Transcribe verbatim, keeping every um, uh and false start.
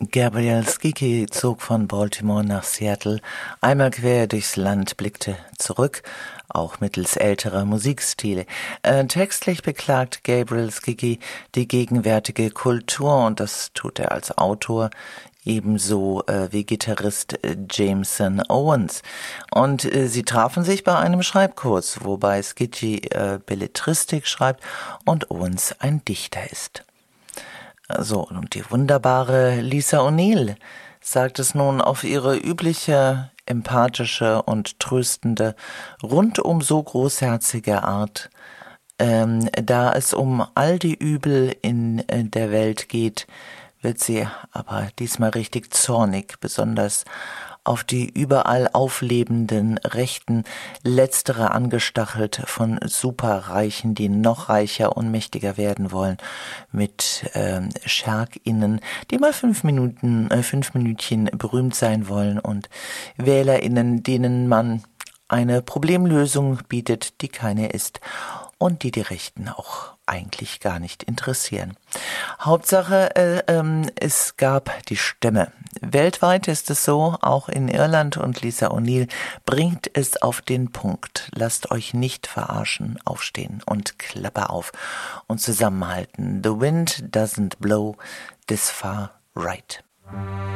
Gabriel Skiki zog von Baltimore nach Seattle, einmal quer durchs Land, blickte zurück, auch mittels älterer Musikstile. Äh, textlich beklagt Gabriel Skiki die gegenwärtige Kultur, und das tut er als Autor ebenso äh, wie Gitarrist äh, Jameson Owens. Und äh, sie trafen sich bei einem Schreibkurs, wobei Skiki äh, Belletristik schreibt und Owens ein Dichter ist. So, und die wunderbare Lisa O'Neill sagt es nun auf ihre übliche, empathische und tröstende, rundum so großherzige Art, ähm, da es um all die Übel in äh, der Welt geht, wird sie aber diesmal richtig zornig, besonders auf die überall auflebenden Rechten, letztere angestachelt von Superreichen, die noch reicher und mächtiger werden wollen, mit ähm, SchergInnen, die mal fünf Minuten, äh, fünf Minütchen berühmt sein wollen, und WählerInnen, denen man eine Problemlösung bietet, die keine ist und die die Rechten auch eigentlich gar nicht interessieren. Hauptsache, äh, ähm, es gab die Stimme. Weltweit ist es so, auch in Irland, und Lisa O'Neill bringt es auf den Punkt. Lasst euch nicht verarschen, aufstehen und Klappe auf und zusammenhalten. The wind doesn't blow this far right.